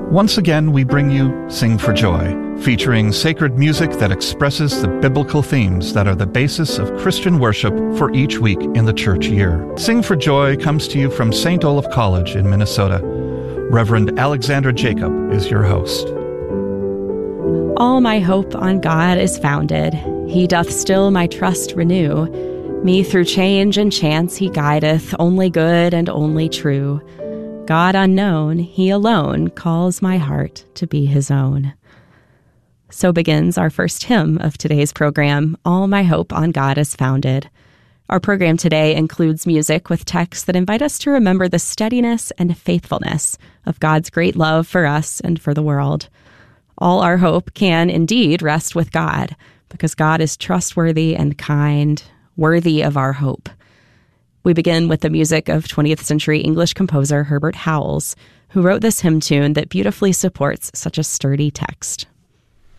Once again, we bring you Sing for Joy, featuring sacred music that expresses the biblical themes that are the basis of Christian worship for each week in the church year. Sing for Joy comes to you from St. Olaf College in Minnesota. Reverend Alexandra Jacob is your host. All my hope on God is founded. He doth still my trust renew. Me through change and chance he guideth, only good and only true. God unknown, he alone calls my heart to be his own. So begins our first hymn of today's program, All My Hope on God is Founded. Our program today includes music with texts that invite us to remember the steadiness and faithfulness of God's great love for us and for the world. All our hope can indeed rest with God, because God is trustworthy and kind, worthy of our hope. We begin with the music of 20th century English composer Herbert Howells, who wrote this hymn tune that beautifully supports such a sturdy text.